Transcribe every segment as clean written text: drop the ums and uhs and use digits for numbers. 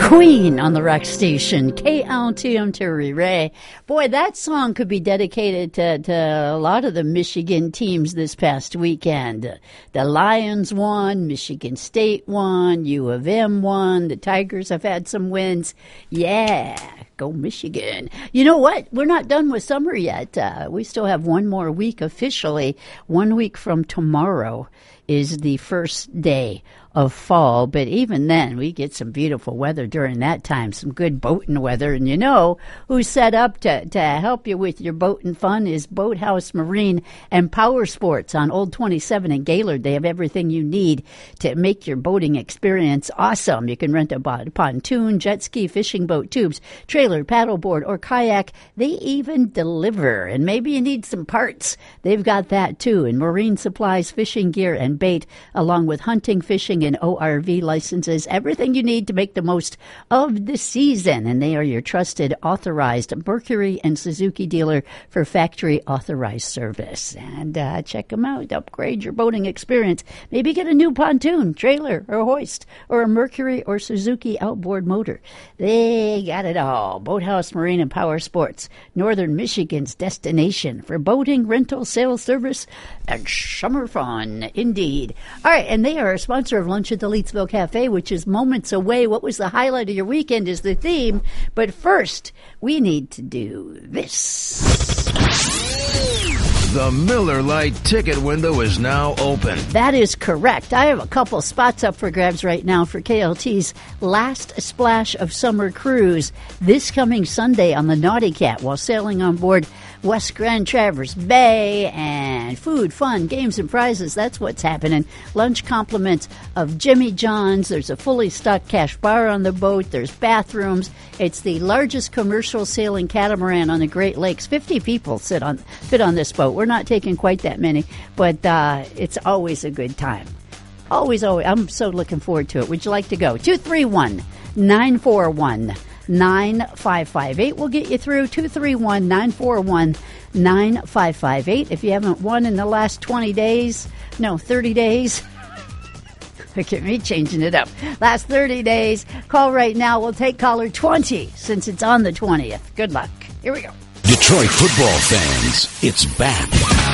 Queen on the rock station, KLTM Terry Ray. Boy, that song could be dedicated to a lot of the Michigan teams this past weekend. The Lions won, Michigan State won, U of M won, the Tigers have had some wins. Yeah, go Michigan. You know what? We're not done with summer yet. We still have one more week officially. 1 week from tomorrow is the first day of fall, but even then we get some beautiful weather during that time, some good boating weather. And you know who's set up to help you with your boating fun is Boathouse Marine and Power Sports on Old 27 in Gaylord. They have everything you need to make your boating experience awesome. You can rent a pontoon, jet ski, fishing boat, tubes, trailer, paddleboard, or kayak. They even deliver. And maybe you need some parts. They've got that too. And marine supplies, fishing gear, and bait, along with hunting, fishing, and ORV licenses, everything you need to make the most of the season. And they are your trusted, authorized Mercury and Suzuki dealer for factory authorized service. And check them out. Upgrade your boating experience. Maybe get a new pontoon, trailer, or hoist, or a Mercury or Suzuki outboard motor. They got it all. Boathouse Marine and Power Sports, Northern Michigan's destination for boating, rental, sales, service, and summer fun. Indeed. All right, and they are a sponsor of Lunch at the Leetsville Cafe, which is moments away. What was the highlight of your weekend is the theme. But first, we need to do this. The Miller Lite ticket window is now open. That is correct. I have a couple spots up for grabs right now for KLT's Last Splash of Summer Cruise this coming Sunday on the Naughty Cat while sailing on board West Grand Traverse Bay. And food, fun, games, and prizes. That's what's happening. Lunch compliments of Jimmy John's. There's a fully stocked cash bar on the boat. There's bathrooms. It's the largest commercial sailing catamaran on the Great Lakes. 50 people fit on this boat. We're not taking quite that many, but it's always a good time. Always. I'm so looking forward to it. Would you like to go? 231-941-9558. We'll get you through. 231-941-9558. If you haven't won in the last 30 days. Look at me changing it up. Last 30 days. Call right now. We'll take caller 20 since it's on the 20th. Good luck. Here we go. Detroit football fans, it's back.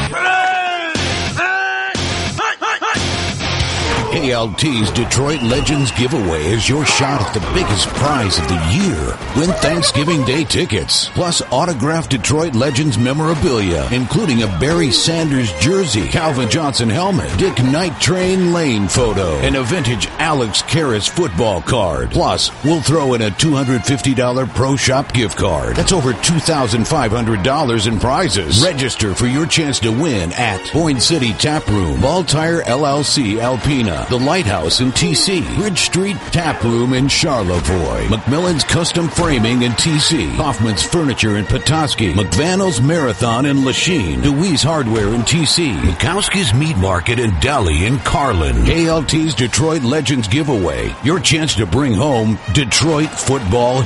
KLT's Detroit Legends Giveaway is your shot at the biggest prize of the year. Win Thanksgiving Day tickets, plus autographed Detroit Legends memorabilia, including a Barry Sanders jersey, Calvin Johnson helmet, Dick Night Train Lane photo, and a vintage Alex Karras football card. Plus, we'll throw in a $250 Pro Shop gift card. That's over $2,500 in prizes. Register for your chance to win at Boyne City Tap Room, Ball Tire LLC Alpena, The Lighthouse in TC, Bridge Street Tap Room in Charlevoix, McMillan's Custom Framing in TC, Hoffman's Furniture in Petoskey, McVannell's Marathon in Lachine, DeWeese Hardware in TC, Mikowski's Meat Market in Delhi and Carlin. KLT's Detroit Legends Giveaway, your chance to bring home Detroit football